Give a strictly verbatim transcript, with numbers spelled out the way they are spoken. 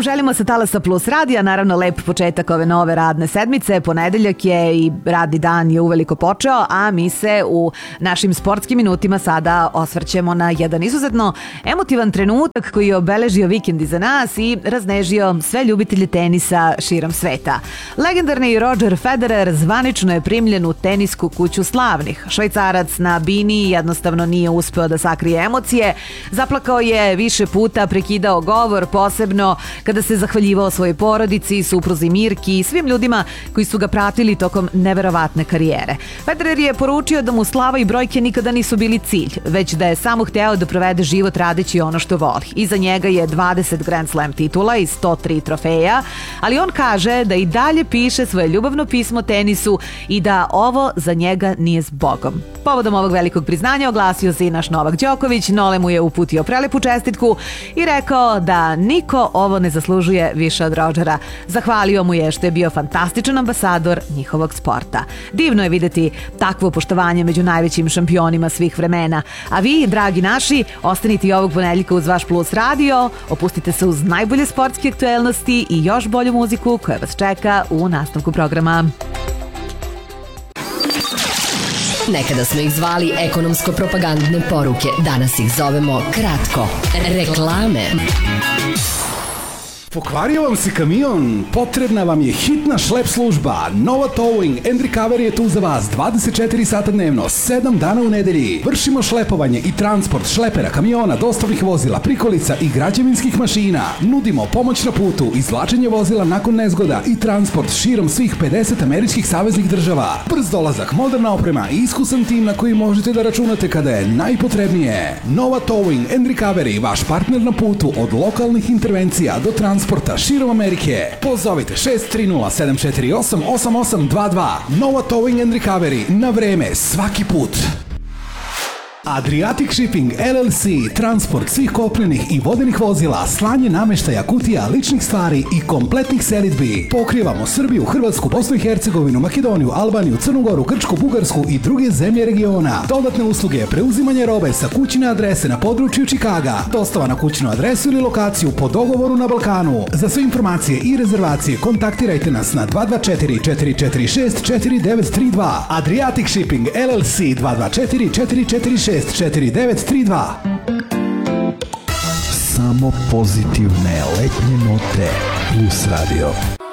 želimo sa Talasa Plus radija, naravno lep početak ove nove radne sedmice, ponedeljak je i radni dan je uveliko počeo, a mi se u našim sportskim minutima sada osvrćemo na jedan izuzetno emotivan trenutak koji je obeležio vikend iza nas i raznežio sve ljubitelje tenisa širom sveta. Legendarni Roger Federer zvanično je primljen u tenisku kuću slavnih. Švajcarac na bini jednostavno nije uspeo da sakrije emocije, zaplakao je više puta, prekidao govor, posebno kada se zahvaljivao svojoj porodici, supruzi Mirki i svim ljudima koji su ga pratili tokom neverovatne karijere. Federer je poručio da mu slava i brojke nikada nisu bili cilj, već da je samo hteo da provede život radeći ono što voli. Iza njega je dvadeset Grand Slam titula i sto tri trofeja, ali on kaže da i dalje piše svoje ljubavno pismo tenisu i da ovo za njega nije s Bogom. Povodom ovog velikog priznanja oglasio se i naš Novak Đoković, Nole mu je uputio prelepu čestitku i rekao da niko ovo ne zaslužuje više od Rodgera. Zahvalio mu je što je bio fantastičan ambasador njihovog sporta. Divno je videti takvo poštovanje među najvećim šampionima svih vremena. A vi, dragi naši, ostanite i ovog ponedeljka uz vaš Plus radio, opustite se uz najbolje sportske aktuelnosti i još bolju muziku koja vas čeka u nastavku programa. Nekada smo ih zvali ekonomsko-propagandne poruke, danas ih zovemo kratko. Reklame. Pokvario vam se kamion? Potrebna vam je hitna šlep služba. Nova Towing and Recovery je tu za vas dvadeset četiri sata dnevno, sedam dana u nedelji. Vršimo šlepovanje i transport šlepera, kamiona, dostavnih vozila, prikolica i građevinskih mašina. Nudimo pomoć na putu, izvlačenje vozila nakon nezgoda i transport širom svih pedeset američkih saveznih država. Brz dolazak, moderna oprema i iskusan tim na koji možete da računate kada je najpotrebnije. Nova Towing and Recovery, vaš partner na putu od lokalnih intervencija do transporta sporta širom Amerike. Pozovite šest tri nula sedam četiri osam osam osam dva dva. Nova Towing and Recovery. Na vreme, svaki put. Adriatic Shipping L L C, transport svih kopnenih i vodenih vozila, slanje nameštaja, kutija, ličnih stvari i kompletnih selidbi. Pokrivamo Srbiju, Hrvatsku, Bosnu i Hercegovinu, Makedoniju, Albaniju, Crnu Goru, Grčku, Bugarsku i druge zemlje regiona. Dodatne usluge, preuzimanje robe sa kućne adrese na području Čikaga, dostava na kućnu adresu ili lokaciju po dogovoru na Balkanu. Za sve informacije i rezervacije kontaktirajte nas na dva dva četiri četiri četiri šest četiri devet tri dva. Adriatic Shipping L L C dva dva četiri četiri četiri šest četiri devet tri dva. Samo pozitivne letnje note. Plus radio.